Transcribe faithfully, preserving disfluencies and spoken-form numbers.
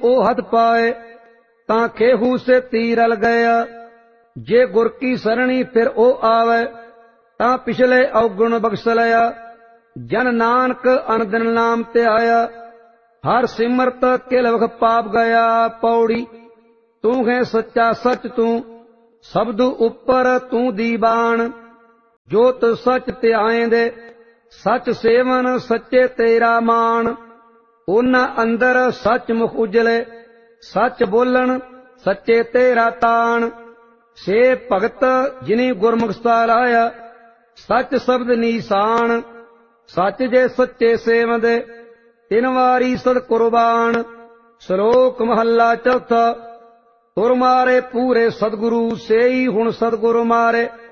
ओ हथ पाए, तां खेहू से तीरल गया। जे गुर की सरणी फिर ओ आवे, तां पिछले अवगुण बख्श लिया। जन नानक अनदिन नाम ते आया, हर सिमरत किल वख पाप गया। पौड़ी तू है सच्चा सच तू, सबदु उपर तू दीवान। जोत सच ते आएंदे, सच सेवन सच्चे तेरा मान। उन्ना अंदर सच मुख उजले, सच बोलन सच्चे तेरा तान। से भगत जिनी गुरमुख सलाया, सच शब्द निशान। सच जे सच्चे सेवंदे, तिन वारी सद कुर्बान। श्लोक महला चौथा। तुर मारे पूरे सदगुरु, सेई हुण सदगुरु मारे।